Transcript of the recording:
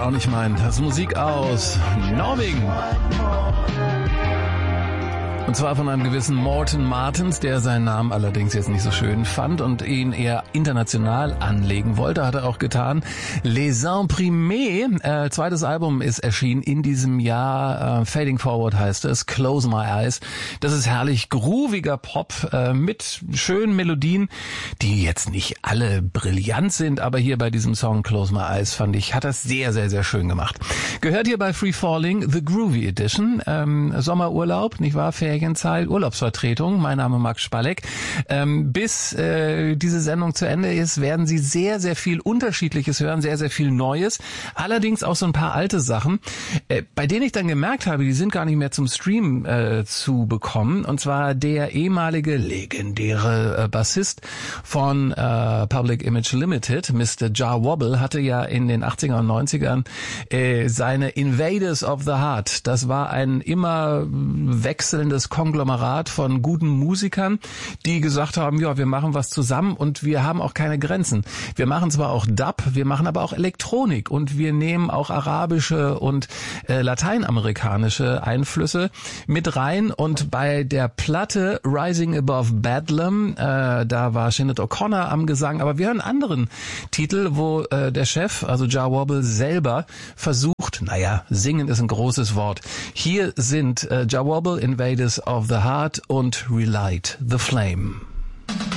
Und ich meine, das ist Musik aus Norwegen. Und zwar von einem gewissen Morten Martens, der seinen Namen allerdings jetzt nicht so schön fand und ihn eher international anlegen wollte, hat er auch getan. Les Imprimés, zweites Album ist erschienen in diesem Jahr, Fading Forward heißt es, Close My Eyes. Das ist herrlich grooviger Pop mit schönen Melodien, die jetzt nicht alle brillant sind, aber hier bei diesem Song Close My Eyes fand ich, hat das sehr, sehr, sehr schön gemacht. Gehört hier bei Free Falling The Groovy Edition, Sommerurlaub, nicht wahr, Ferien. Urlaubsvertretung. Mein Name Max Spalleck. Bis diese Sendung zu Ende ist, werden Sie sehr, sehr viel Unterschiedliches hören, sehr, sehr viel Neues. Allerdings auch so ein paar alte Sachen, bei denen ich dann gemerkt habe, die sind gar nicht mehr zum Stream zu bekommen. Und zwar der ehemalige legendäre Bassist von Public Image Limited, Mr. Jah Wobble, hatte ja in den 80er und 90ern seine Invaders of the Heart. Das war ein immer wechselndes Konglomerat von guten Musikern, die gesagt haben, ja, wir machen was zusammen und wir haben auch keine Grenzen. Wir machen zwar auch Dub, wir machen aber auch Elektronik und wir nehmen auch arabische und lateinamerikanische Einflüsse mit rein. Und bei der Platte Rising Above Bedlam, da war Sinead O'Connor am Gesang, aber wir hören einen anderen Titel, wo der Chef, also Jah Wobble selber versucht, singen ist ein großes Wort. Hier sind Jah Wobble, Invaders of the Heart und Relight the Flame.